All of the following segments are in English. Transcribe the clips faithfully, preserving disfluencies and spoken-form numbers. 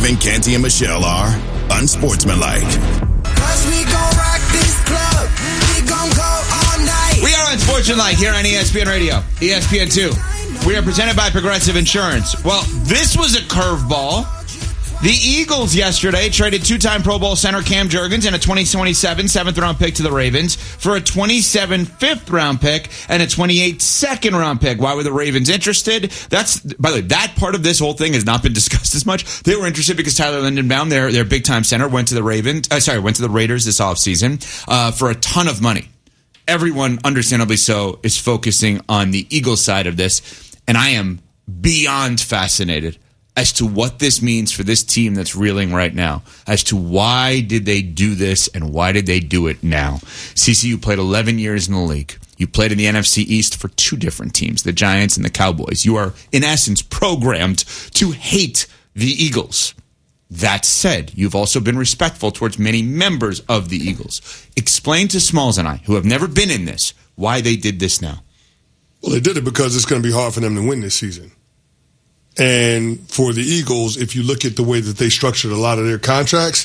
Kevin, Canty, and Michelle are unsportsmanlike. Cause we gon' rock this club. We gon' go all night. We are unsportsmanlike here on E S P N Radio, E S P N two. We are presented by Progressive Insurance. Well, this was a curveball. The Eagles yesterday traded two-time Pro Bowl center Cam Jurgens and a twenty twenty-seven seventh-round pick to the Ravens for a twenty-seven fifth-round pick and a twenty-eight second-round pick. Why were the Ravens interested? That's, by the way, that part of this whole thing has not been discussed as much. They were interested because Tyler Lindenbaum, their their big-time center, went to the Ravens. Uh, sorry, went to the Raiders this offseason uh, for a ton of money. Everyone, understandably so, is focusing on the Eagles side of this, and I am beyond fascinated as to what this means for this team that's reeling right now, as to why did they do this and why did they do it now. C C, you played eleven years in the league. You played in the N F C East for two different teams, the Giants and the Cowboys. You are, in essence, programmed to hate the Eagles. That said, you've also been respectful towards many members of the Eagles. Explain to Smalls and I, who have never been in this, why they did this now. Well, they did it because it's going to be hard for them to win this season. And for the Eagles, if you look at the way that they structured a lot of their contracts,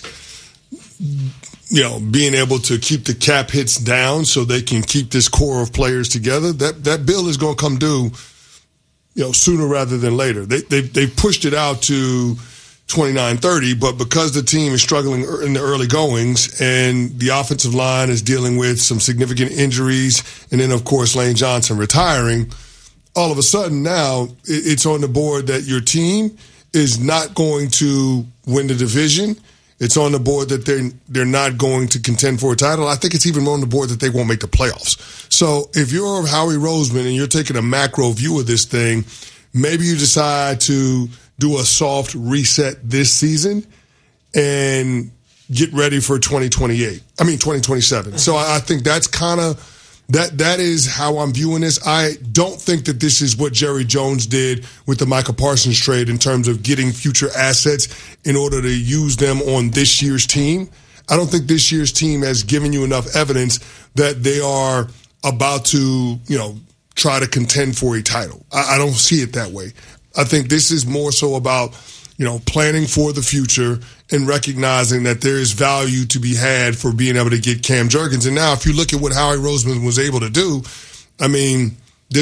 you know, being able to keep the cap hits down so they can keep this core of players together, that, that bill is going to come due, you know, sooner rather than later. They, they, they pushed it out to twenty-nine thirty, but because the team is struggling in the early goings and the offensive line is dealing with some significant injuries, and then, of course, Lane Johnson retiring, all of a sudden now it's on the board that your team is not going to win the division. It's on the board that they're, they're not going to contend for a title. I think it's even on the board that they won't make the playoffs. So if you're Howie Roseman and you're taking a macro view of this thing, maybe you decide to do a soft reset this season and get ready for twenty twenty-eight. I mean, twenty twenty-seven. So I think that's kind of That that is how I'm viewing this. I don't think that this is what Jerry Jones did with the Micah Parsons trade in terms of getting future assets in order to use them on this year's team. I don't think this year's team has given you enough evidence that they are about to, you know, try to contend for a title. I, I don't see it that way. I think this is more so about, you know, planning for the future and recognizing that there is value to be had for being able to get Cam Jurgens. And now if you look at what Howie Roseman was able to do, I mean,